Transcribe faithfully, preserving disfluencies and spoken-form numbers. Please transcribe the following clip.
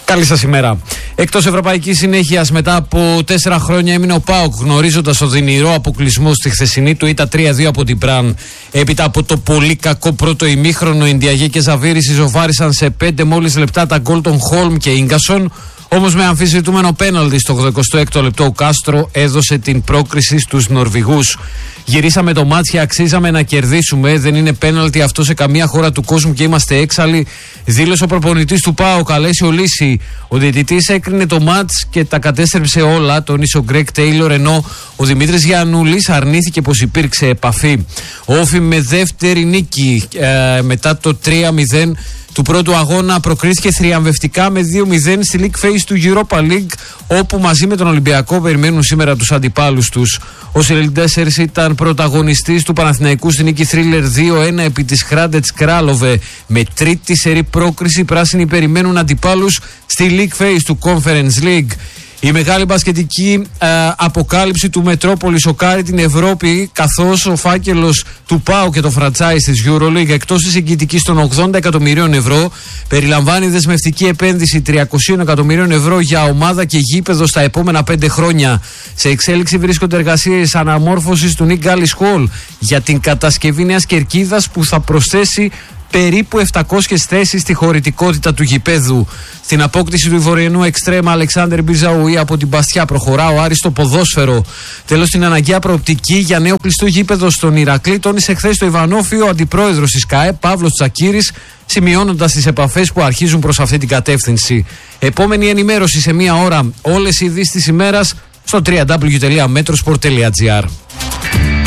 Καλή σας ημέρα. Εκτός ευρωπαϊκής συνέχειας, μετά από τέσσερα χρόνια έμεινε ο ΠΑΟΚ, γνωρίζοντας οδυνηρό αποκλεισμό στη χθεσινή του ήττα τρία δύο από την Πραν. Έπειτα από το πολύ κακό πρώτο ημίχρονο, Ινδιαγέ και Ζαβίρης ισοφάρισαν σε πέντε μόλις λεπτά τα γκολ των Χόλμ και Ίγκασον. Όμως με αμφισβητούμενο πέναλτι στο ογδοηκοστό έκτο λεπτό ο Κάστρο έδωσε την πρόκριση στους Νορβηγούς. Γυρίσαμε το μάτς και αξίζαμε να κερδίσουμε. Δεν είναι πέναλτι αυτό σε καμία χώρα του κόσμου και είμαστε έξαλλοι, δήλωσε ο προπονητής του ΠΑΟΚ, Αλέσιο Λύση. Ο διαιτητής έκρινε το μάτς και τα κατέστρεψε όλα, τόνισε ο Γκρέγκ Τέιλορ, ενώ ο Δημήτρης Γιαννούλης αρνήθηκε πως υπήρξε επαφή. Όφι με δεύτερη νίκη ε, μετά το τρία μηδέν του πρώτου αγώνα προκρίθηκε θριαμβευτικά με δύο μηδέν στη League Phase του Europa League, όπου μαζί με τον Ολυμπιακό περιμένουν σήμερα τους αντιπάλους τους. Ο Σελντέσσερς ήταν πρωταγωνιστής του Παναθηναϊκού στη νίκη Thriller δύο ένα επί της Χράντετς Κράλοβε. Με τρίτη σερί πρόκριση, οι πράσινοι περιμένουν αντιπάλους στη League Phase του Conference League. Η μεγάλη μπασκετική ε, αποκάλυψη του Μετρόπολη σοκάρει την Ευρώπη, καθώς ο φάκελος του ΠΑΟ και το franchise της EuroLeague, εκτός της εγγυητικής των ογδόντα εκατομμυρίων ευρώ, περιλαμβάνει δεσμευτική επένδυση τριακόσια εκατομμυρίων ευρώ για ομάδα και γήπεδο στα επόμενα πέντε χρόνια. Σε εξέλιξη βρίσκονται εργασίες αναμόρφωσης του Nick Gallis Hall για την κατασκευή νέας κερκίδας που θα προσθέσει περίπου επτακόσιες θέσεις στη χωρητικότητα του γηπέδου. Στην απόκτηση του Ιβοριανού εξτρέμα Αλεξάνδρ Μπιζαουή από την Παστιά προχωρά ο Άρης στο ποδόσφαιρο. Τέλος, την αναγκαία προοπτική για νέο κλειστό γήπεδο στον Ηρακλή τόνισε χθες στο Ιβανόφιο ο αντιπρόεδρος της ΚΑΕ, Παύλος Τσακίρης, σημειώνοντας τις επαφές που αρχίζουν προς αυτή την κατεύθυνση. Επόμενη ενημέρωση σε μία ώρα. Όλες οι ειδήσεις της ημέρας στο double-u double-u double-u τελεία metrosport τελεία gr.